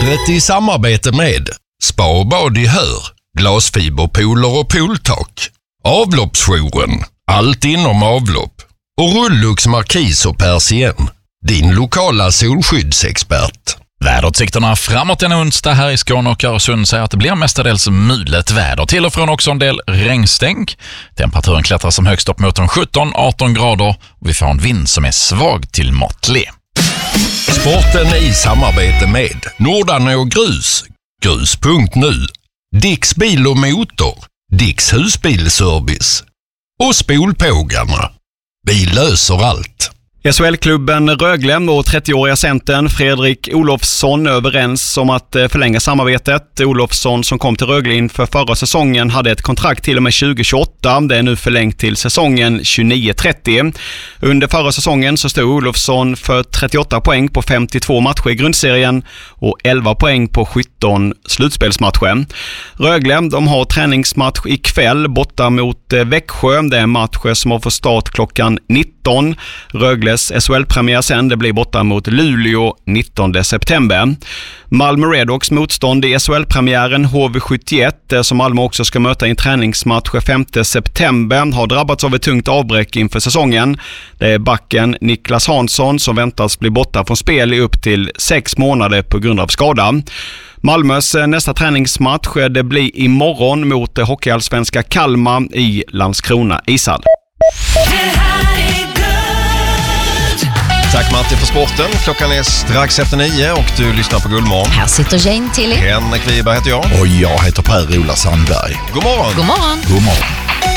Vädret i samarbete med Spa och bad i Hör, glasfiberpooler och pooltak, avloppsjouren, allt inom avlopp och Rullux Markis och Persien, din lokala solskyddsexpert. Väderutsikterna framåt en onsdag här i Skåne och Öresund säger att det blir mestadels mulet väder. Till och från också en del regnstänk. Temperaturen klättrar som högst upp mot 17-18 grader och vi får en vind som är svag till måttlig. Sporten i samarbete med Nordanå Grus, grus.nu, Dicks bil och motor, Dicks husbilservice och Spolpågarna. Vi löser allt. SHL-klubben Rögle och 30-åriga centern Fredrik Olofsson överens om att förlänga samarbetet. Olofsson som kom till Rögle inför förra säsongen hade ett kontrakt till och med 2028. Det är nu förlängt till säsongen 29-30. Under förra säsongen så stod Olofsson för 38 poäng på 52 matcher i grundserien och 11 poäng på 17 slutspelsmatcher. Rögle de har träningsmatch ikväll borta mot Växjö. Det är matcher som har fått start klockan 19. Rögles SHL-premiär sen, det blir borta mot Luleå 19 september. Malmö Redhawks motstånd i SHL-premiären HV71 som Malmö också ska möta i en träningsmatch 5 september har drabbats av ett tungt avbräck inför säsongen. Det är backen Niklas Hansson som väntas bli borta från spel i upp till 6 månader på grund av skada. Malmös nästa träningsmatch det blir imorgon mot hockeyallsvenska Kalmar i Landskrona ishall. Tack Martin för sporten. Klockan är strax efter 9 och du lyssnar på Guldmorgon. Här sitter Jane Tilly. Henrik Wiberg heter jag. Och jag heter Per-Ola Sandberg. God morgon. God morgon. God morgon.